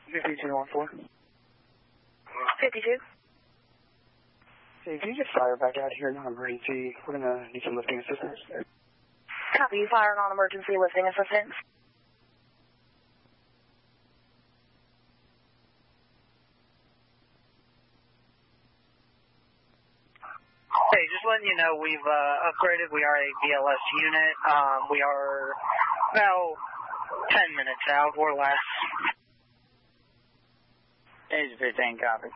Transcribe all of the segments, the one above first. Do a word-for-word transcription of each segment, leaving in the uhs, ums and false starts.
fifty-two one four. fifty-two. Hey, can you just fire back out here in emergency? We're going to need some lifting assistance. Copy, you firing on emergency lifting assistance. Hey, just letting you know we've uh, upgraded. We are a B L S unit. Um, we are about ten minutes out or less. Page fifteen, copy.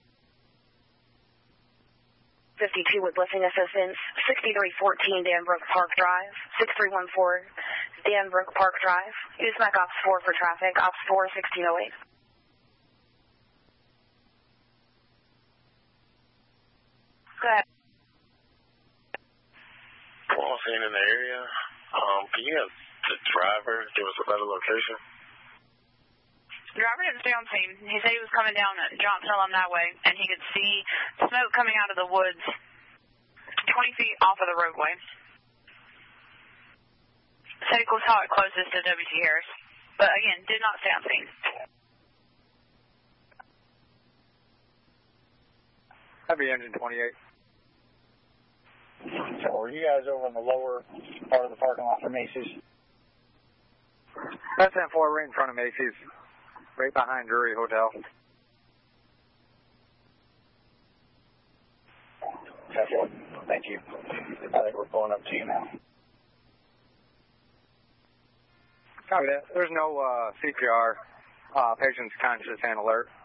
fifty-two with lifting assistance. sixty-three fourteen Danbrook Park Drive. six three one four Danbrook Park Drive. Use M A C Ops four for traffic. Ops four, sixteen oh eight. Go ahead. Well, seen in the area. Um, can you have the driver give us a better location? The driver didn't stay on scene. He said he was coming down Johnson Hill that way, and he could see smoke coming out of the woods twenty feet off of the roadway. Said he saw it closest to W C Harris, but again, did not stay on scene. Heavy engine twenty-eight. So are you guys over in the lower part of the parking lot for Macy's? That's ten four right in front of Macy's, right behind Drury Hotel. Thank you. I think we're pulling up to you now. Copy that. There's no uh, C P R. Uh, patient's conscious and alert.